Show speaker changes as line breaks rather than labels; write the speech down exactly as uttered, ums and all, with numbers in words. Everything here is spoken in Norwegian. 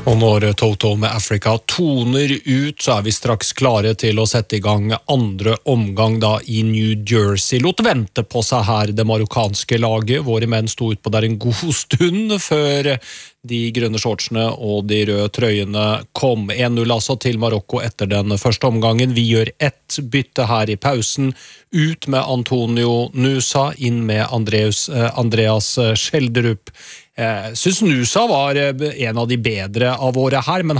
Og når Toto med Africa toner ut, så er vi straks klare til å sette i gang andre omgang da i New Jersey. Lot vente på seg her det marokkanske laget. Våre menn sto ut på der en god stund før de grønne shortsene og de røde trøyene kom. en null altså til Marokko etter den første omgangen. Vi gjør ett bytte her i pausen. Ut med Antonio Nusa, inn med Andreas, Andreas Schjelderup. Jeg synes Nusa var en av de bedre av våre her, men